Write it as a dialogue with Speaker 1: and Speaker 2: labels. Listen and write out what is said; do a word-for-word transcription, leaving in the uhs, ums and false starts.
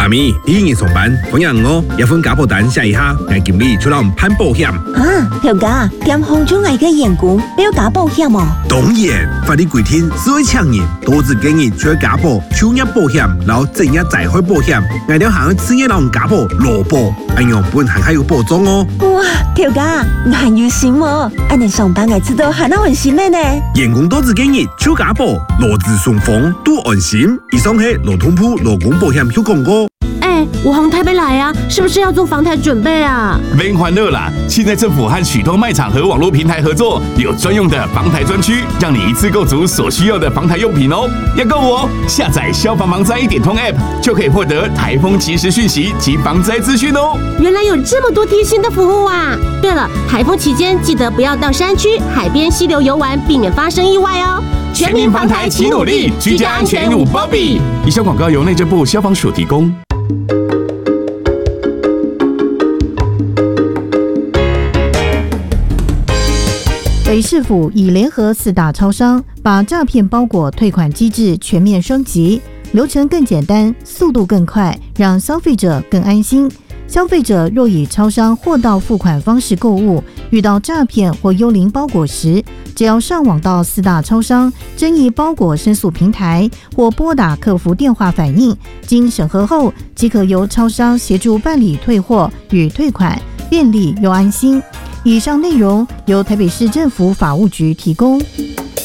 Speaker 1: 阿咪，你今日上班，同样我一份家保单写一下，我经理出让攀保险。
Speaker 2: 啊，条家点红中外嘅员工都要加保险哦？
Speaker 1: 当然，法律规定，所有强人多自建议除了家保、就业保险，然后正业灾害保险，我哋行去职业人家保、劳保，咁樣本行係有保障哦。
Speaker 2: 哇，條家難要閃喎！安尼上班我知道係哪回事咩呢？
Speaker 1: 員工多自建議除家保、勞資雙方都安心。以上係勞通部勞工保險有廣告。
Speaker 3: 哎，我從台北來啊，是不是要做防台準備啊？
Speaker 4: 別歡樂啦！現在政府和許多賣場和網絡平台合作，有專用的防台專區，讓你一次購足所需要的防台用品哦。要購我下載消防防災一點通 App， 就可以獲得颱風即時訊息及防災資訊哦。
Speaker 3: 原來有這麼多貼心的服務啊！對了，颱風期間記得不要到山區、海邊、溪流遊玩，避免發生意外哦。
Speaker 4: 全民防台齊努力，居家安全有保庇。以上廣告由內政部消防署提供。
Speaker 5: 北市府已聯合四大超商，把詐騙包裹退款機制全面升級，流程更簡單，速度更快，讓消費者更安心。消費者若以超商貨到付款方式購物，遇到詐騙或幽靈包裹時，只要上網到四大超商爭議包裹申訴平台，或撥打客服電話反映，經審核後，即可由超商協助辦理退貨與退款，便利又安心。以上內容由台北市政府法務局提供。